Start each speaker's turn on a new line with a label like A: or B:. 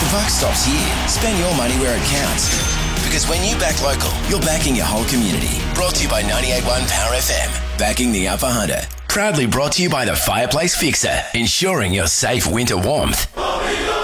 A: The buck stops here. Spend your money where it counts. Because when you back local, you're backing your whole community. Brought to you by 98.1 Power FM. Backing the Upper Hunter. Proudly brought to you by the Fireplace Fixer. Ensuring your safe winter warmth.